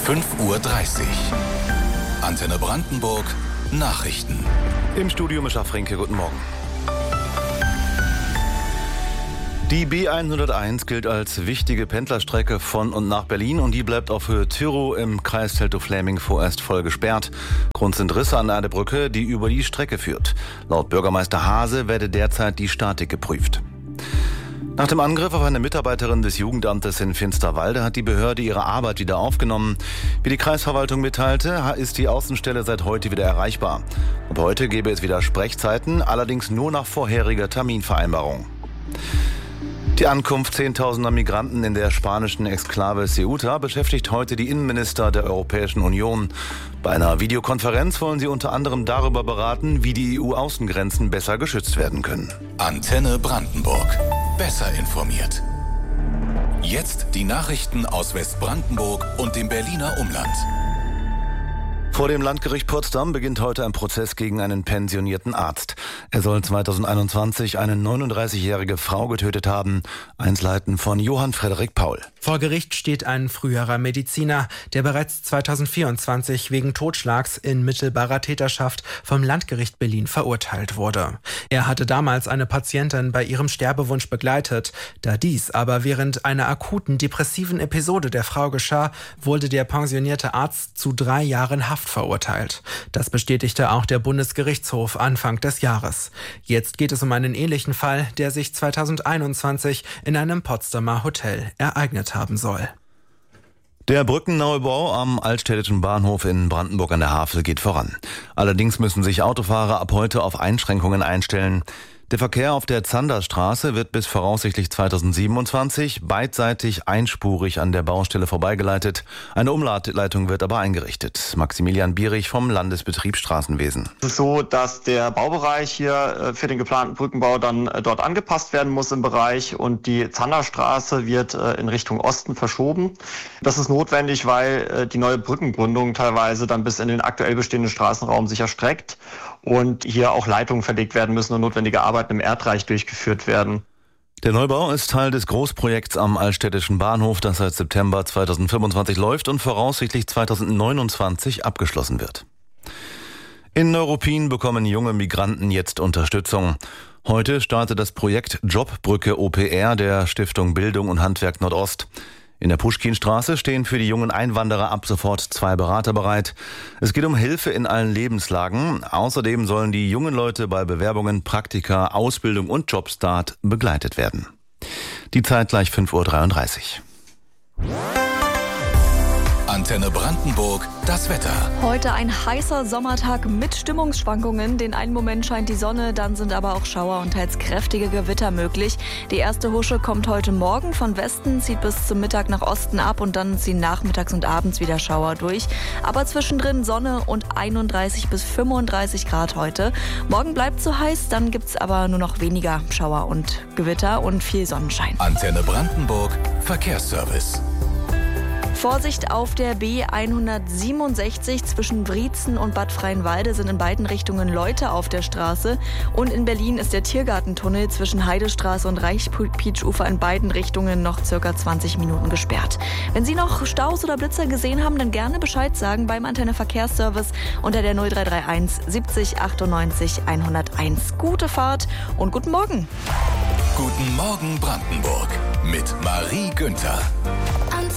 5:30 Uhr. Antenne Brandenburg. Nachrichten. Im Studio Mischa Frinke, guten Morgen. Die B101 gilt als wichtige Pendlerstrecke von und nach Berlin und die bleibt auf Höhe Tyrow im Kreis Teltow-Fläming vorerst voll gesperrt. Grund sind Risse an einer Brücke, die über die Strecke führt. Laut Bürgermeister Hase werde derzeit die Statik geprüft. Nach dem Angriff auf eine Mitarbeiterin des Jugendamtes in Finsterwalde hat die Behörde ihre Arbeit wieder aufgenommen. Wie die Kreisverwaltung mitteilte, ist die Außenstelle seit heute wieder erreichbar. Ab heute gäbe es wieder Sprechzeiten, allerdings nur nach vorheriger Terminvereinbarung. Die Ankunft zehntausender Migranten in der spanischen Exklave Ceuta beschäftigt heute die Innenminister der Europäischen Union. Bei einer Videokonferenz wollen sie unter anderem darüber beraten, wie die EU-Außengrenzen besser geschützt werden können. Antenne Brandenburg. Besser informiert. Jetzt die Nachrichten aus Westbrandenburg und dem Berliner Umland. Vor dem Landgericht Potsdam beginnt heute ein Prozess gegen einen pensionierten Arzt. Er soll 2021 eine 39-jährige Frau getötet haben. Einzelheiten von Johann Frederik Paul. Vor Gericht steht ein früherer Mediziner, der bereits 2024 wegen Totschlags in mittelbarer Täterschaft vom Landgericht Berlin verurteilt wurde. Er hatte damals eine Patientin bei ihrem Sterbewunsch begleitet. Da dies aber während einer akuten depressiven Episode der Frau geschah, wurde der pensionierte Arzt zu 3 Jahren Haft verurteilt. Das bestätigte auch der Bundesgerichtshof Anfang des Jahres. Jetzt geht es um einen ähnlichen Fall, der sich 2021 in einem Potsdamer Hotel ereignet haben soll. Der Brückenneubau am Altstädtischen Bahnhof in Brandenburg an der Havel geht voran. Allerdings müssen sich Autofahrer ab heute auf Einschränkungen einstellen. Der Verkehr auf der Zanderstraße wird bis voraussichtlich 2027 beidseitig einspurig an der Baustelle vorbeigeleitet. Eine Umleitung wird aber eingerichtet. Maximilian Bierich vom Landesbetrieb Straßenwesen. Es ist so, dass der Baubereich hier für den geplanten Brückenbau dann dort angepasst werden muss im Bereich und die Zanderstraße wird in Richtung Osten verschoben. Das ist notwendig, weil die neue Brückengründung teilweise dann bis in den aktuell bestehenden Straßenraum sich erstreckt und hier auch Leitungen verlegt werden müssen und notwendige Arbeiten im Erdreich durchgeführt werden. Der Neubau ist Teil des Großprojekts am Altstädtischen Bahnhof, das seit September 2025 läuft und voraussichtlich 2029 abgeschlossen wird. In Neuruppin bekommen junge Migranten jetzt Unterstützung. Heute startet das Projekt Jobbrücke OPR der Stiftung Bildung und Handwerk Nordost. In der Puschkinstraße stehen für die jungen Einwanderer ab sofort 2 Berater bereit. Es geht um Hilfe in allen Lebenslagen. Außerdem sollen die jungen Leute bei Bewerbungen, Praktika, Ausbildung und Jobstart begleitet werden. Die Zeit gleich 5:33 Uhr. Antenne Brandenburg, das Wetter. Heute ein heißer Sommertag mit Stimmungsschwankungen. Den einen Moment scheint die Sonne, dann sind aber auch Schauer und teils kräftige Gewitter möglich. Die erste Husche kommt heute Morgen von Westen, zieht bis zum Mittag nach Osten ab und dann ziehen nachmittags und abends wieder Schauer durch. Aber zwischendrin Sonne und 31 bis 35 Grad heute. Morgen bleibt so heiß, dann gibt's aber nur noch weniger Schauer und Gewitter und viel Sonnenschein. Antenne Brandenburg, Verkehrsservice. Vorsicht auf der B167 zwischen Wriezen und Bad Freienwalde sind in beiden Richtungen Leute auf der Straße. Und in Berlin ist der Tiergartentunnel zwischen Heidestraße und Reichspeachufer in beiden Richtungen noch circa 20 Minuten gesperrt. Wenn Sie noch Staus oder Blitzer gesehen haben, dann gerne Bescheid sagen beim Antenne Verkehrsservice unter der 0331 70 98 101. Gute Fahrt und guten Morgen. Guten Morgen Brandenburg mit Marie Günther.